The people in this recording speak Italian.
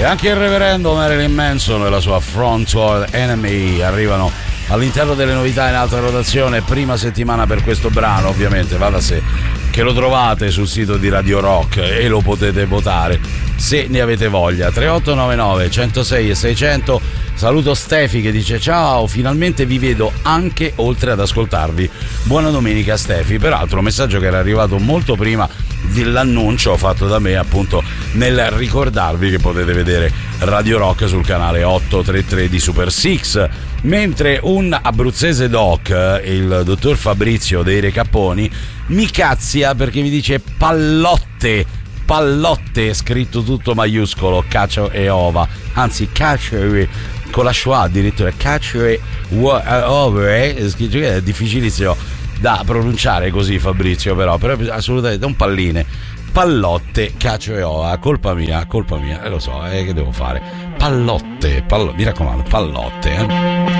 E anche il reverendo Marilyn Manson e la sua Frontal Enemy arrivano all'interno delle novità in alta rotazione. Prima settimana per questo brano, ovviamente va da sé che lo trovate sul sito di Radio Rock e lo potete votare se ne avete voglia. 3899 106 e 600. Saluto Stefi che dice: ciao, finalmente vi vedo anche oltre ad ascoltarvi. Buona domenica Stefi. Peraltro un messaggio che era arrivato molto prima dell'annuncio fatto da me, appunto nel ricordarvi che potete vedere Radio Rock sul canale 833 di Super Six, mentre un abruzzese doc, il dottor Fabrizio dei Recapponi, mi cazzia perché mi dice pallotte, scritto tutto maiuscolo, cacio e ova, anzi cacio con la schwa addirittura, cacio e over, scritto, è difficilissimo da pronunciare così Fabrizio, però assolutamente un palline, pallotte, cacio e ova, colpa mia, lo so, che devo fare, pallotte, mi raccomando, pallotte,